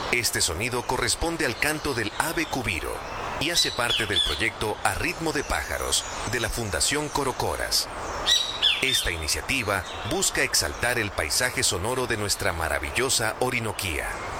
Este sonido corresponde al canto del ave cubiro y hace parte del proyecto A Ritmo de Pájaros de la Fundación Corocoras. Esta iniciativa busca exaltar el paisaje sonoro de nuestra maravillosa Orinoquía.